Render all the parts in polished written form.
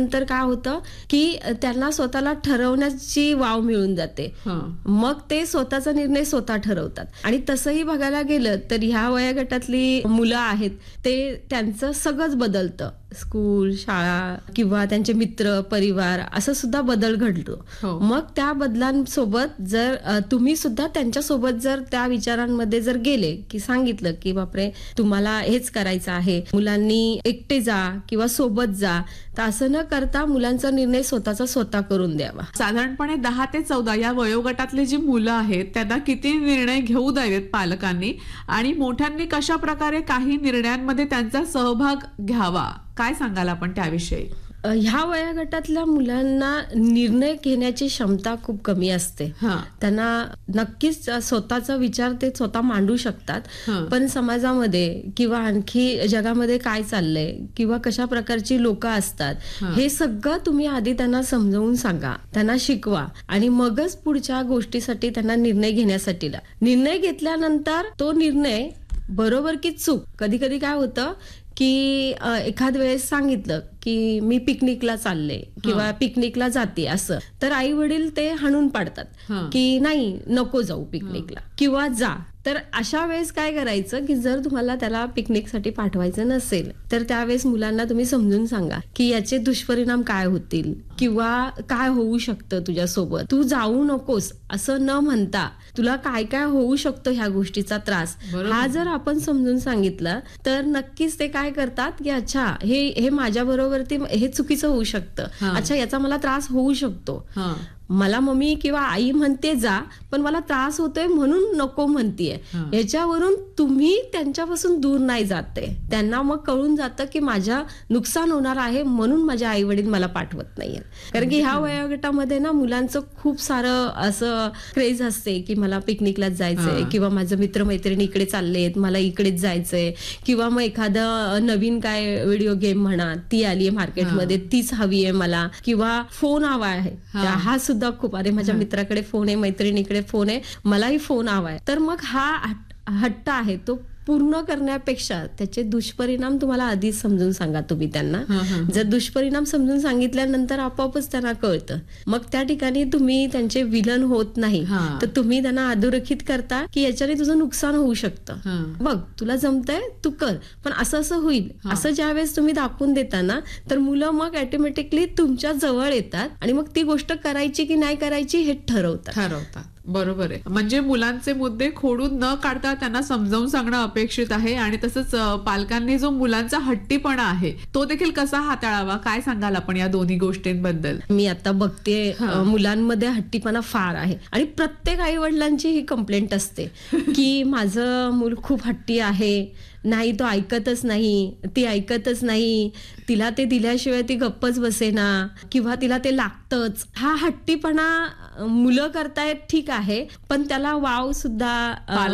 झाल्यानंतर काय होतं की त्यांना स्वतःला ठरवण्याची वाव मिळून जाते. मग ते स्वतःचा निर्णय स्वतः ठरवतात. आणि तसंही बघायला गेलं तर ह्या वयोगटातली मुलं आहेत ते त्यांचं सगळंच बदलतं. स्कूल, शाळा किंवा त्यांचे मित्र, परिवार असं सुद्धा बदल घडतो. मग त्या बदलांसोबत जर तुम्ही सुद्धा त्यांच्यासोबत जर त्या विचारांमध्ये जर गेले की सांगितलं की बापरे तुम्हाला हेच करायचं आहे, मुलांनी एकटे जा किंवा सोबत जा, तर असं न करता मुलांचा निर्णय स्वतःचा स्वतः करून द्यावा. साधारणपणे 10 ते 14 या वयोगटातली जी मुलं आहेत त्यांना किती निर्णय घेऊ द्यावेत पालकांनी, आणि मोठ्यांनी कशा प्रकारे काही निर्णयांमध्ये त्यांचा सहभाग घ्यावा, काय सांगाल आपण त्याविषयी? ह्या वयोगटातल्या मुलांना निर्णय घेण्याची क्षमता खूप कमी असते. त्यांना नक्कीच स्वतःचा विचार ते स्वतः मांडू शकतात, पण समाजामध्ये किंवा आणखी जगामध्ये काय चाललंय किंवा कशा प्रकारची लोक असतात हे सगळं तुम्ही आधी त्यांना समजावून सांगा, त्यांना शिकवा, आणि मगच पुढच्या गोष्टीसाठी त्यांना निर्णय घेण्यासाठी निर्णय घेतल्यानंतर तो निर्णय बरोबर की चूक, कधी कधी काय होतं की एखाद वेळेस सांगितलं की मी पिकनिकला चालले किंवा पिकनिकला जाते असं, तर आई वडील ते हाणून पाडतात की नाही नको जाऊ पिकनिकला किंवा जा. तर अशा वेळेस काय करायचं की जर तुम्हाला त्याला पिकनिकसाठी पाठवायचं नसेल तर त्यावेळेस मुलांना तुम्ही समजून सांगा की याचे दुष्परिणाम काय होतील किंवा काय होऊ शकतं तुझ्यासोबत, तू जाऊ नकोस असं न म्हणता तुला काय काय होऊ शकतो ह्या गोष्टीचा त्रास, हा जर आपण समजून सांगितलं तर नक्कीच ते काय करतात की अच्छा हे माझ्या बरोबरती हे चुकीचं होऊ शकतं, अच्छा याचा मला त्रास होऊ शकतो, मला मम्मी किंवा आई म्हणते जा पण मला त्रास होतोय म्हणून नको म्हणतीये, याच्यावरून तुम्ही त्यांच्यापासून दूर नाही जाते. त्यांना मग कळून जातं की माझ्या नुकसान होणार आहे म्हणून माझे आई वडील मला पाठवत नाहीये. कारण की ह्या वयोगटामध्ये ना मुलांचं खूप सारं असं क्रेज असते की मला पिकनिकलाच जायचंय किंवा माझं मित्रमैत्रिणी इकडे चाललेत मला इकडेच जायचंय, किंवा मग एखादं नवीन काय व्हिडिओ गेम म्हणा ती आलीये मार्केटमध्ये तीच हवी आहे मला, किंवा फोन हवा आहे, हा सुद्धा खूप, अरे माझ्या मित्राकडे फोन आहे, मैत्रिणीकडे फोन आहे, मलाही फोन हवाय. तर मग हा हट्ट आहे तो पूर्ण करण्यापेक्षा त्याचे दुष्परिणाम तुम्हाला आधीच समजून सांगा तुम्ही त्यांना. जर दुष्परिणाम समजून सांगितल्यानंतर आपोआपच त्यांना कळतं, मग त्या ठिकाणी तुम्ही त्यांचे विलन होत नाही, तर तुम्ही त्यांना अधोरेखित करता की याच्याने तुझं नुकसान होऊ शकतं, बघ तुला जमतंय तू कर पण असं असं होईल, असं ज्यावेळेस तुम्ही दाखवून देता ना तर मुलं मग ऑटोमॅटिकली तुमच्या जवळ येतात आणि मग ती गोष्ट करायची की नाही करायची हे ठरवतात. बरोबर आहे. म्हणजे मुलांचे मुद्दे खोडून न काढता त्यांना समजावून सांगणं अपेक्षित आहे, आणि तसंच पालकांनी जो मुलांचा हट्टीपणा आहे तो देखील कसा हाताळावा, काय सांगाल आपण या दोन्ही गोष्टींबद्दल? मी आता बघते मुलांमध्ये हट्टीपणा फार आहे आणि प्रत्येक आई वडिलांची ही कंप्लेंट असते की माझं मूल खूप हट्टी आहे, नाही तो ऐकतच नाही, ती ऐकतच नाही, तिला ते दिल्याशिवाय ती गप्पच बसेना किंवा तिला ते लागतच. हा हट्टीपणा मुलं करतायत ठीक आहे, पण त्याला वाव सुद्धा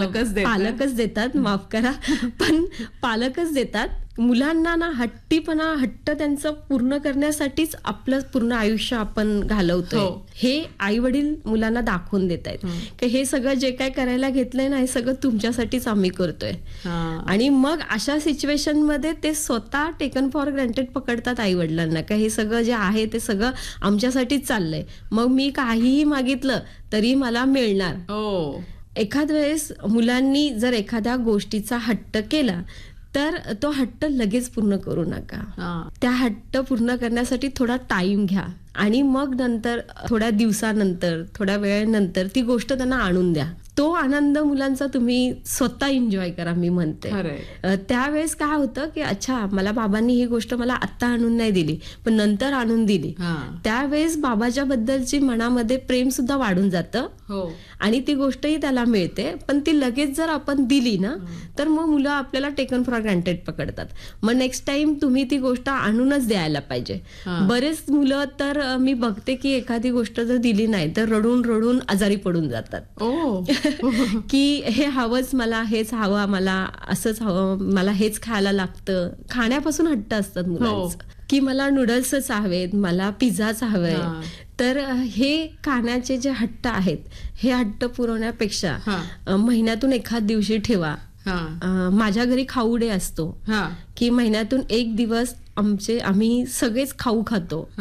पालकच देतात, माफ करा, पण पालकच देतात. मुलांना ना हट्ट त्यांचं पूर्ण करण्यासाठीच आपलं पूर्ण आयुष्य आपण घालवतोय हे आई वडील मुलांना दाखवून देत आहेत की हे सगळं जे काय करायला घेतलंय ना हे सगळं तुमच्यासाठीच आम्ही करतोय. आणि मग अशा सिच्युएशन मध्ये ते स्वतः टेकन फॉर ग्रँटेड पकडतात आई वडिलांना का हे सगळं जे आहे ते सगळं आमच्यासाठीच चाललंय, मग मी काहीही मागितलं तरी मला मिळणार. एखाद वेळेस मुलांनी जर एखाद्या गोष्टीचा हट्ट केला तर तो हट्ट लगेच पूर्ण करू नका, त्या हट्ट पूर्ण करण्यासाठी थोडा टाइम घ्या आणि मग नंतर थोड्या दिवसानंतर थोड्या वेळेनंतर ती गोष्ट त्यांना आणून द्या. तो आनंद मुलांचा तुम्ही स्वतः एन्जॉय करा. मी म्हणते त्यावेळेस काय होतं की अच्छा मला बाबांनी ही गोष्ट मला आत्ता आणून नाही दिली पण नंतर आणून दिली, त्यावेळेस बाबाच्या बद्दलची मनामध्ये प्रेम सुद्धा वाढून जातं आणि ती गोष्टही त्याला मिळते. पण ती लगेच जर आपण दिली ना तर मग मुलं आपल्याला टेकन फॉर ग्रँटेड पकडतात. मग नेक्स्ट टाइम तुम्ही ती गोष्ट आणूनच द्यायला पाहिजे. बरेच मुलं तर मी बघते की एखादी गोष्ट जर दिली नाही तर रडून रडून आजारी पडून जातात की हे हवंच मला, हेच हवं मला, असंच हवं मला, हेच खायला लागतं. खाण्यापासून हट्ट असतात मुलांचं की मला नूडल्सच हवेत, मला पिझ्झाच हवंय. तर हे खाण्याचे जे हट्ट आहेत हे हट्ट पुरवण्यापेक्षा महिन्यातून एखाद दिवशी ठेवा. माझ्या घरी खाऊ डे असतो की महिन्यातून एक दिवस आम्ही सगळेच खाऊ खातो